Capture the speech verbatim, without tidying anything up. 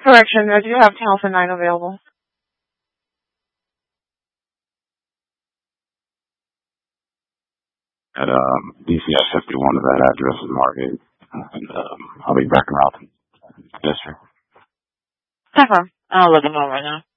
Correction, I do have Townsend nine available. At um, D C S fifty-one of that address is Margate. And um, I'll be back around the district. Okay. I'll let them know right now.